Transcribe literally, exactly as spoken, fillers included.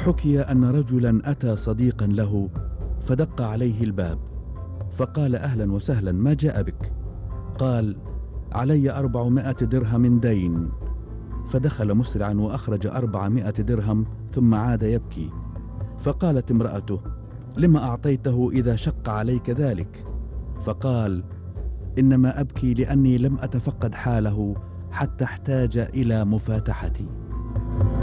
وحكي أن رجلا أتى صديقا له فدق عليه الباب، فقال: أهلا وسهلا، ما جاء بك؟ قال: علي أربعمائة درهم دين. فدخل مسرعا وأخرج أربعمائة درهم ثم عاد يبكي. فقالت امرأته: لما أعطيته إذا شق عليك ذلك؟ فقال: إنما أبكي لأني لم أتفقد حاله حتى احتاج إلى مفاتحتي.